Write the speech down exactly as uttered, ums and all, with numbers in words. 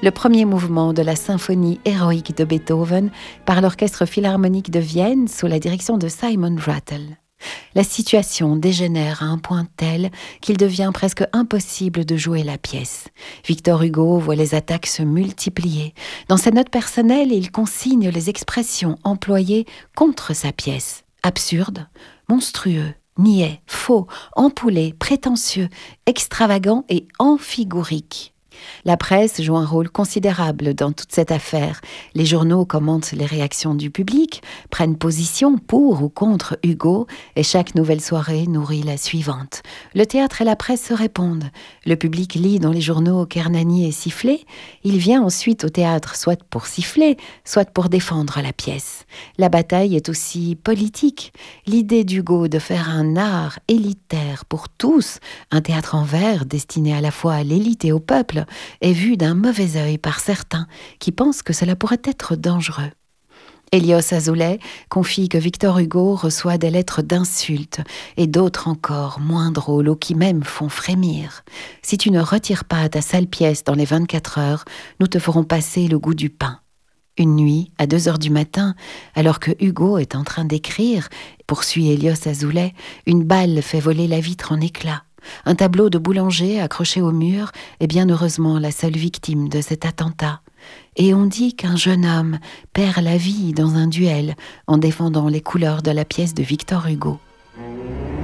le premier mouvement de la symphonie héroïque de Beethoven par l'Orchestre philharmonique de Vienne sous la direction de Simon Rattle. La situation dégénère à un point tel qu'il devient presque impossible de jouer la pièce. Victor Hugo voit les attaques se multiplier. Dans ses notes personnelles, il consigne les expressions employées contre sa pièce. Absurde, monstrueux, niais, faux, ampoulé, prétentieux, extravagant et amphigourique. La presse joue un rôle considérable dans toute cette affaire. Les journaux commentent les réactions du public, prennent position pour ou contre Hugo, et chaque nouvelle soirée nourrit la suivante. Le théâtre et la presse se répondent. Le public lit dans les journaux qu'Hernani est sifflé. Il vient ensuite au théâtre soit pour siffler, soit pour défendre la pièce. La bataille est aussi politique. L'idée d'Hugo de faire un art élitaire pour tous, un théâtre en vers destiné à la fois à l'élite et au peuple, est vue d'un mauvais œil par certains qui pensent que cela pourrait être dangereux. Elios Azoulay confie que Victor Hugo reçoit des lettres d'insultes et d'autres encore moins drôles ou qui même font frémir. « Si tu ne retires pas ta sale pièce dans les vingt-quatre heures, nous te ferons passer le goût du pain. » Une nuit, à deux heures du matin, alors que Hugo est en train d'écrire, poursuit Elios Azoulay, une balle fait voler la vitre en éclats. Un tableau de boulanger accroché au mur est bien heureusement la seule victime de cet attentat. Et on dit qu'un jeune homme perd la vie dans un duel en défendant les couleurs de la pièce de Victor Hugo.